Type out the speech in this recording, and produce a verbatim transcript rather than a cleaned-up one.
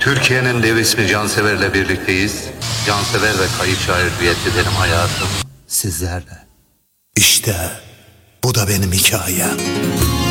Türkiye'nin dev ismi Cansever'le birlikteyiz. Cansever ve kayıp şair düet edelim hayatım sizlerle. İşte bu da benim hikayem.